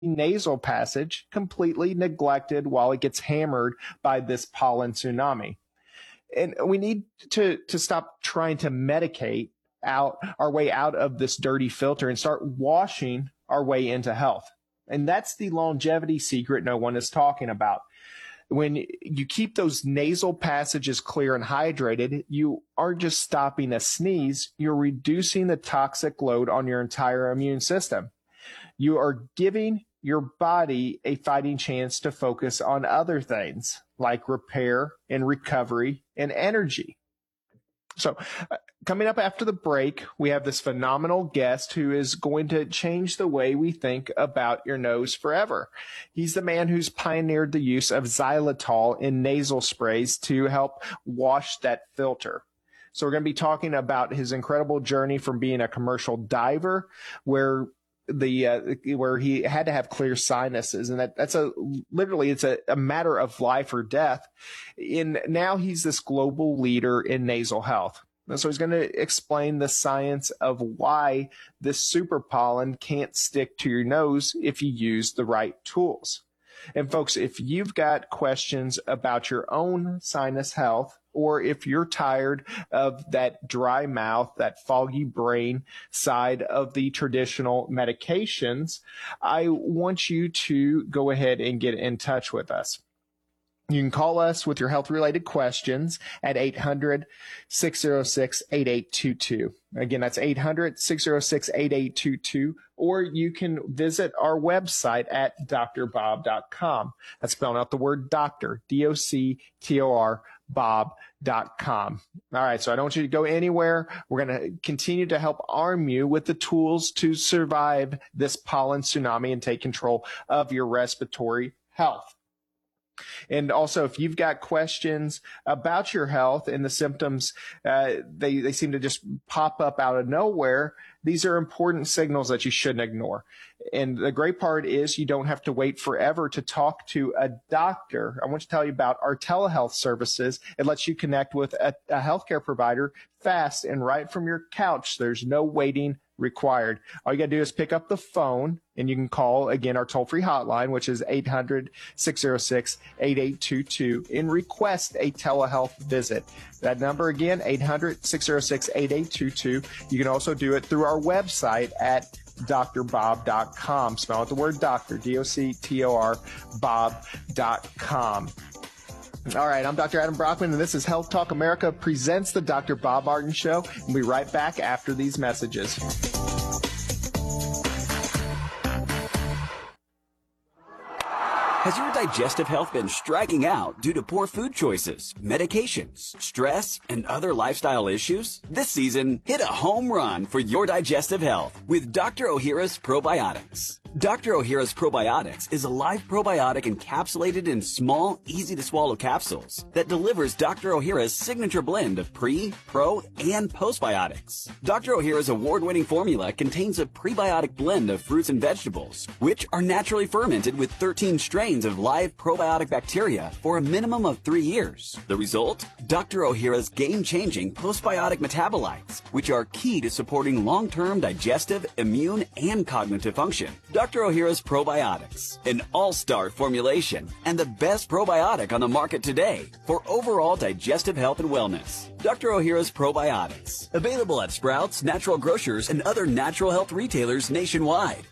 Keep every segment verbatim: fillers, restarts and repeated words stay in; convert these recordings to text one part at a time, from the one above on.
nasal passage completely neglected while it gets hammered by this pollen tsunami. And we need to, to stop trying to medicate out our way out of this dirty filter and start washing our way into health. And that's the longevity secret no one is talking about. When you keep those nasal passages clear and hydrated, you aren't just stopping a sneeze, you're reducing the toxic load on your entire immune system. You are giving your body a fighting chance to focus on other things like repair and recovery and energy. So uh, coming up after the break, we have this phenomenal guest who is going to change the way we think about your nose forever. He's the man who's pioneered the use of xylitol in nasal sprays to help wash that filter. So we're going to be talking about his incredible journey from being a commercial diver where the uh, where he had to have clear sinuses, and that that's a literally it's a, a matter of life or death. In now he's this global leader in nasal health. And so he's going to explain the science of why this super pollen can't stick to your nose if you use the right tools. And folks, if you've got questions about your own sinus health, or if you're tired of that dry mouth, that foggy brain side of the traditional medications, I want you to go ahead and get in touch with us. You can call us with your health-related questions at eight hundred, six oh six, eight eight two two. Again, that's eight hundred, six oh six, eight eight two two. Or you can visit our website at D R bob dot com. That's spelling out the word doctor, D O C T O R, bob dot com. All right, so I don't want you to go anywhere. We're going to continue to help arm you with the tools to survive this pollen tsunami and take control of your respiratory health. And also, if you've got questions about your health and the symptoms, uh, they, they seem to just pop up out of nowhere, these are important signals that you shouldn't ignore. And the great part is you don't have to wait forever to talk to a doctor. I want to tell you about our telehealth services. It lets you connect with a, a healthcare provider fast and right from your couch. There's no waiting required. All you got to do is pick up the phone, and you can call, again, our toll-free hotline, which is eight hundred, six oh six, eight eight two two, and request a telehealth visit. That number again, eight hundred, six oh six, eight eight two two. You can also do it through our website at D R bob dot com. Spell out the word doctor, D O C T O R, bob dot com. All right, I'm Doctor Adam Brockman, and this is Health Talk America presents the Doctor Bob Martin Show. We'll be right back after these messages. Has your digestive health been striking out due to poor food choices, medications, stress, and other lifestyle issues? This season, hit a home run for your digestive health with Doctor Ohhira's Probiotics. Doctor Ohhira's Probiotics is a live probiotic encapsulated in small, easy-to-swallow capsules that delivers Doctor Ohhira's signature blend of pre, pro, and postbiotics. Doctor Ohhira's award-winning formula contains a prebiotic blend of fruits and vegetables, which are naturally fermented with thirteen strains of live probiotic bacteria for a minimum of three years. The result? Doctor Ohhira's game-changing postbiotic metabolites, which are key to supporting long-term digestive, immune, and cognitive function. Doctor Ohhira's Probiotics, an all-star formulation and the best probiotic on the market today for overall digestive health and wellness. Doctor Ohhira's Probiotics, available at Sprouts, Natural Grocers, and other natural health retailers nationwide.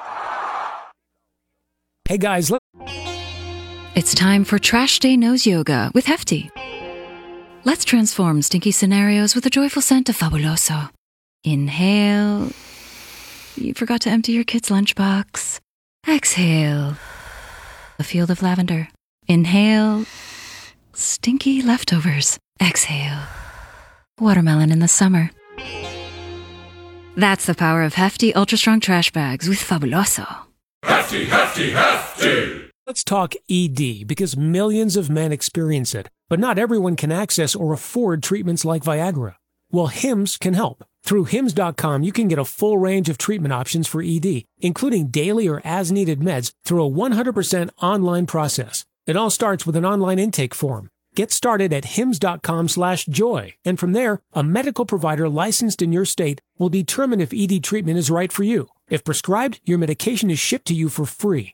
Hey guys, look. It's time for Trash Day Nose Yoga with Hefty. Let's transform stinky scenarios with the joyful scent of Fabuloso. Inhale. You forgot to empty your kid's lunchbox. Exhale. A field of lavender. Inhale. Stinky leftovers. Exhale. Watermelon in the summer. That's the power of Hefty Ultra Strong Trash Bags with Fabuloso. Hefty, hefty, hefty! Let's talk E D, because millions of men experience it, but not everyone can access or afford treatments like Viagra. Well, Hims can help. Through Hims dot com, you can get a full range of treatment options for E D, including daily or as-needed meds through a one hundred percent online process. It all starts with an online intake form. Get started at Hims dot com slash joy, and from there, a medical provider licensed in your state will determine if E D treatment is right for you. If prescribed, your medication is shipped to you for free.